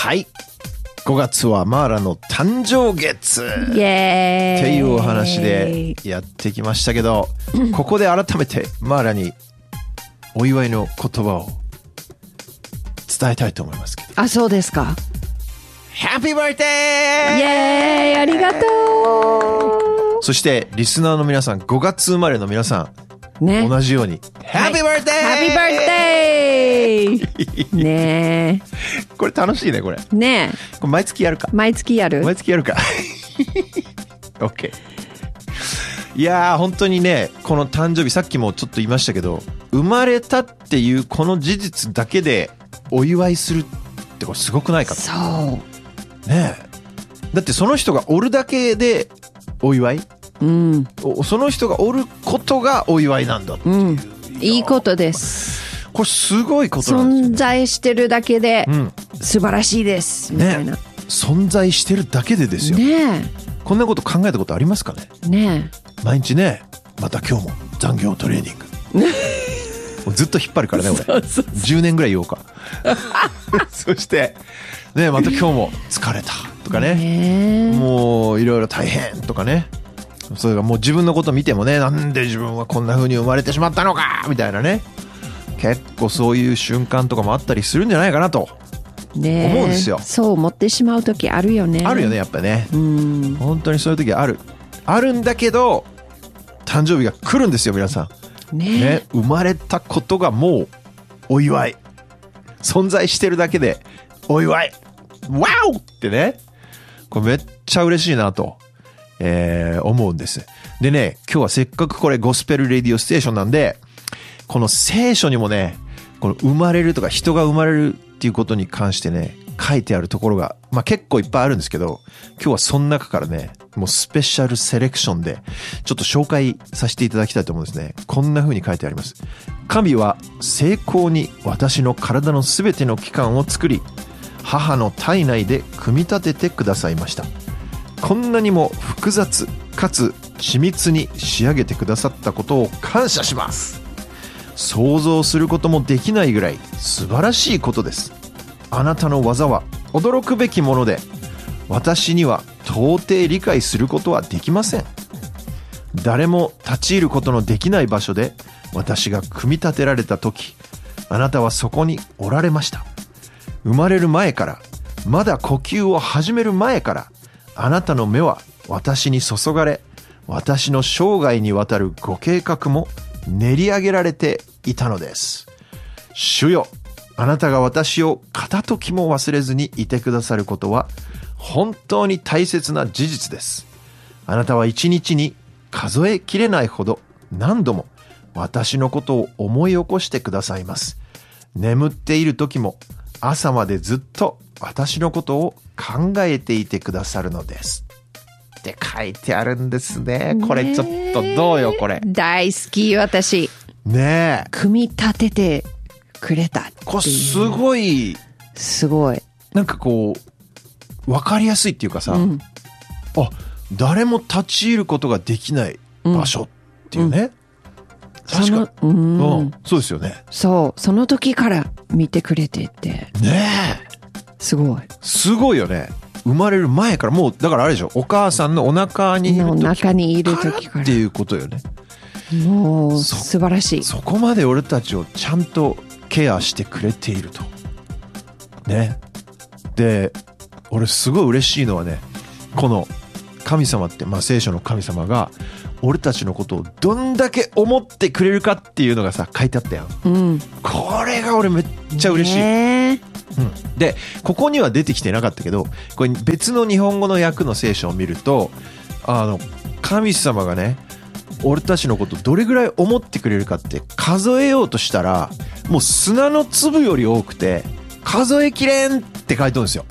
はい。5月はマーラの誕生月。 イエーイっていうお話でやってきましたけど、ここで改めてマーラにお祝いの言葉を伝えたいと思いますけど。 あ、そうですか。 ハッピーバースデー！ イエーイ、ありがとう。 そしてリスナーの皆さん、5月生まれの皆さん、 ね、 同じようにハッピーバースデー！ ハッピーバースデーねえ。これ楽しいね、これ。 ねこれ毎月やるか。 毎月やる OK。 いやー、本当にね、この誕生日、さっきもちょっと言いましたけど、生まれたっていうこの事実だけでお祝いするってこれすごくないかと。 そうねえ。だってその人がおるだけでお祝い、 うん、 その人がおることがお祝いなんだっていう、 うん、いいことです。 これすごいことなんですよ、ね、 存在してるだけで、 うん、 素晴らしいですみたいな、 ね、存在してるだけでですよ、 ね、 こんなこと考えたことありますかね。 ね、 毎日ね、また今日も残業トレーニングずっと引っ張るからね俺。 そうそうそう、 10年ぐらい言おうかそしてね、また今日も疲れたとかね、もういろいろ大変とかね、それがもう自分のこと見てもね、なんで自分はこんな風に生まれてしまったのかみたいなね、結構そういう瞬間とかもあったりするんじゃないかなとね、 思うんですよ。 そう思ってしまう時あるよね。 あるよね、やっぱね、 うん、 本当にそういう時あるんだけど、誕生日が来るんですよ皆さん、ね、生まれたことがもうお祝い、存在してるだけでお祝い、ワオってね、これめっちゃ嬉しいなと、思うんです。でね、今日はせっかくこれゴスペルレディオステーションなんで、この聖書にもね、この生まれるとか人が生まれるっていうことに関してね、書いてあるところが、まあ、結構いっぱいあるんですけど、今日はその中からね、もうスペシャルセレクションでちょっと紹介させていただきたいと思うんですね。こんな風に書いてあります。神は精巧に私の体のすべての器官を作り、母の体内で組み立ててくださいました。こんなにも複雑かつ緻密に仕上げてくださったことを感謝します。想像することもできないぐらい素晴らしいことです。あなたの技は驚くべきもので、私には到底理解することはできません。誰も立ち入ることのできない場所で私が組み立てられた時、あなたはそこにおられました。生まれる前から、まだ呼吸を始める前から、あなたの目は私に注がれ、私の生涯にわたるご計画も練り上げられていたのです。主よ、あなたが私を片時も忘れずにいてくださることは本当に大切な事実です。あなたは一日に数えきれないほど何度も私のことを思い起こしてくださいます。眠っている時も朝までずっと私のことを考えていてくださるのですって書いてあるんですね。これちょっとどうよ、これ大好き、私ねえ、 組み立ててくれたっていう、 これすごい、 すごい、 なんかこう分かりやすいっていうかさ、 うん、 あ、誰も立ち入ることができない場所っていうね、うん、確かに、うん、そうですよね。 そう、その時から見てくれててねえ、 すごい、 すごいよね。生まれる前から、もうだからあれでしょ、お母さんのお腹にいる時からっていうことよね。 もう素晴らしい。 そこまで俺たちをちゃんとケアしてくれているとね。で、俺すごい嬉しいのはね、この神様って、まあ聖書の神様が俺たちのことをどんだけ思ってくれるかっていうのがさ、書いてあったやん、うん、これが俺めっちゃ嬉しい、うん、でここには出てきてなかったけど、これ別の日本語の訳の聖書を見ると、神様がね、俺たちのことどれぐらい思ってくれるかって数えようとしたら、もう砂の粒より多くて数えきれんって書いてあるんですよ。